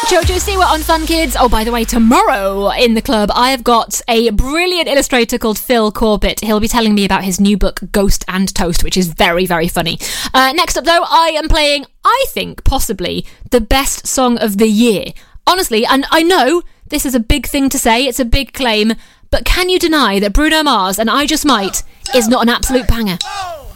Jojo Siwa on Fun Kids. Oh, by the way, tomorrow in the club, I have got a brilliant illustrator called Phil Corbett. He'll be telling me about his new book, Ghost and Toast, which is very, very funny. Next up, though, I am playing, I think, possibly the best song of the year. Honestly, and I know this is a big thing to say, it's a big claim, but can you deny that Bruno Mars and I Just Might is not an absolute banger?